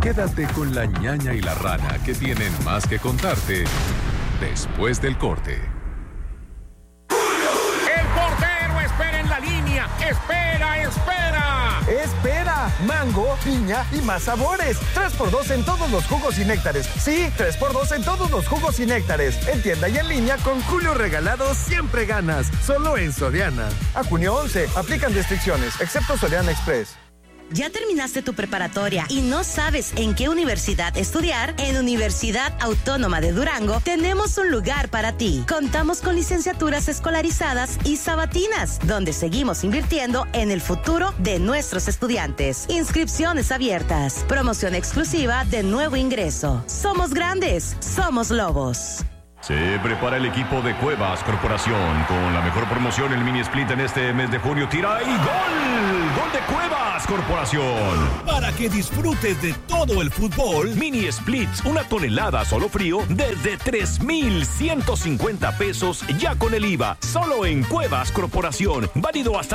Quédate con la ñaña y la rana que tienen más que contarte después del corte. ¡El portero espera en la línea! ¡Espera! ¡Espera! Mango, piña y más sabores. 3x2 en todos los jugos y néctares. Sí, 3x2 en todos los jugos y néctares. En tienda y en línea con Julio Regalado siempre ganas. Solo en Soriana. A junio 11. Aplican restricciones, excepto Soriana Express. ¿Ya terminaste tu preparatoria y no sabes en qué universidad estudiar? En Universidad Autónoma de Durango tenemos un lugar para ti. Contamos con licenciaturas escolarizadas y sabatinas, donde seguimos invirtiendo en el futuro de nuestros estudiantes. Inscripciones abiertas. Promoción exclusiva de nuevo ingreso. Somos grandes, somos lobos. Se prepara el equipo de Cuevas Corporación con la mejor promoción, el mini split en este mes de junio. Tira y ¡gol! ¡Gol de Cuevas Corporación! Para que disfrutes de todo el fútbol, Mini splits, 1 tonelada solo frío, desde 3,150 pesos ya con el IVA. Solo en Cuevas Corporación. Válido hasta